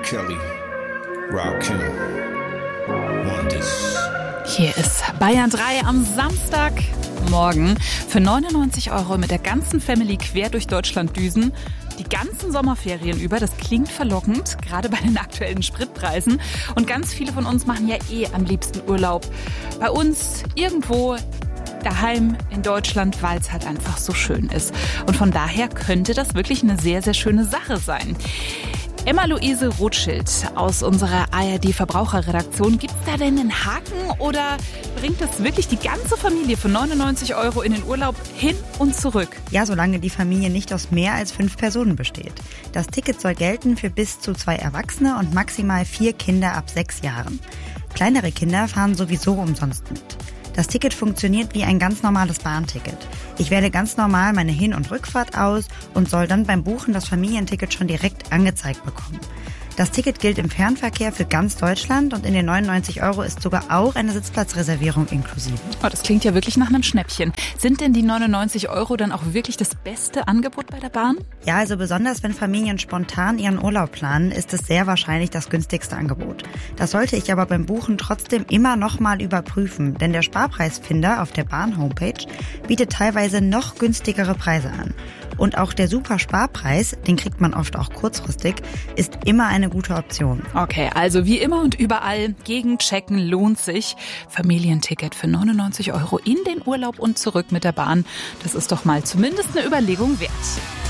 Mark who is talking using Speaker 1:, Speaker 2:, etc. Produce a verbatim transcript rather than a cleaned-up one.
Speaker 1: Kelly, Rakim, want this.
Speaker 2: Hier ist Bayern drei am Samstagmorgen für neunundneunzig Euro mit der ganzen Family quer durch Deutschland düsen. Die ganzen Sommerferien über, das klingt verlockend, gerade bei den aktuellen Spritpreisen. Und ganz viele von uns machen ja eh am liebsten Urlaub. Bei uns irgendwo daheim in Deutschland, weil es halt einfach so schön ist. Und von daher könnte das wirklich eine sehr, sehr schöne Sache sein. Emma-Luise Rothschild aus unserer A R D-Verbraucherredaktion. Gibt es da denn einen Haken oder bringt das wirklich die ganze Familie für neunundneunzig Euro in den Urlaub hin und zurück?
Speaker 3: Ja, solange die Familie nicht aus mehr als fünf Personen besteht. Das Ticket soll gelten für bis zu zwei Erwachsene und maximal vier Kinder ab sechs Jahren. Kleinere Kinder fahren sowieso umsonst mit. Das Ticket funktioniert wie ein ganz normales Bahnticket. Ich wähle ganz normal meine Hin- und Rückfahrt aus und soll dann beim Buchen das Familienticket schon direkt angezeigt bekommen. Das Ticket gilt im Fernverkehr für ganz Deutschland und in den neunundneunzig Euro ist sogar auch eine Sitzplatzreservierung inklusive.
Speaker 2: Oh, das klingt ja wirklich nach einem Schnäppchen. Sind denn die neunundneunzig Euro dann auch wirklich das beste Angebot bei der Bahn?
Speaker 3: Ja, also besonders wenn Familien spontan ihren Urlaub planen, ist es sehr wahrscheinlich das günstigste Angebot. Das sollte ich aber beim Buchen trotzdem immer noch mal überprüfen, denn der Sparpreisfinder auf der Bahn-Homepage bietet teilweise noch günstigere Preise an. Und auch der Super-Sparpreis, den kriegt man oft auch kurzfristig, ist immer eine gute Option.
Speaker 2: Okay, also wie immer und überall, gegenchecken lohnt sich. Familienticket für neunundneunzig Euro in den Urlaub und zurück mit der Bahn. Das ist doch mal zumindest eine Überlegung wert.